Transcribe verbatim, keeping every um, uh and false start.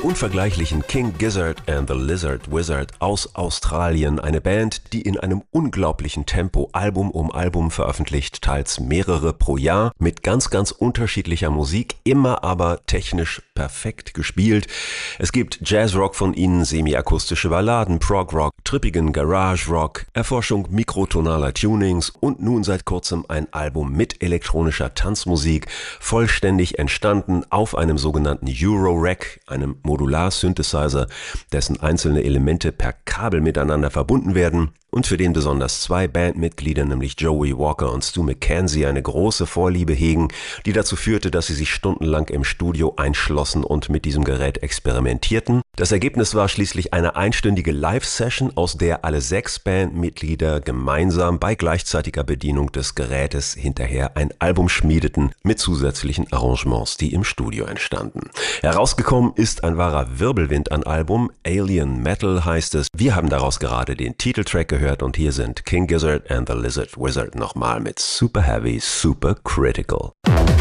unvergleichlichen King Gizzard and the Lizard Wizard aus Australien, eine Band, die in einem unglaublichen Tempo Album um Album veröffentlicht, teils mehrere pro Jahr, mit ganz, ganz unterschiedlicher Musik, immer aber technisch perfekt gespielt. Es gibt Jazzrock von ihnen, semi-akustische Balladen, Prog-Rock, trippigen Garage-Rock, Erforschung mikrotonaler Tunings und nun seit kurzem ein Album mit elektronischer Tanzmusik, vollständig entstanden auf einem sogenannten Euro-Rack, einem Modular-Synthesizer, dessen einzelne Elemente per Kabel miteinander verbunden werden und für den besonders zwei Bandmitglieder, nämlich Joey Walker und Stu McKenzie, eine große Vorliebe hegen, die dazu führte, dass sie sich stundenlang im Studio einschlossen und mit diesem Gerät experimentierten. Das Ergebnis war schließlich eine einstündige Live-Session, aus der alle sechs Bandmitglieder gemeinsam bei gleichzeitiger Bedienung des Gerätes hinterher ein Album schmiedeten mit zusätzlichen Arrangements, die im Studio entstanden. Herausgekommen ist ein wahrer Wirbelwind an Album, Alien Metal heißt es. Wir haben daraus gerade den Titeltrack gehört und hier sind King Gizzard and the Lizard Wizard nochmal mit Super Heavy, Super Critical.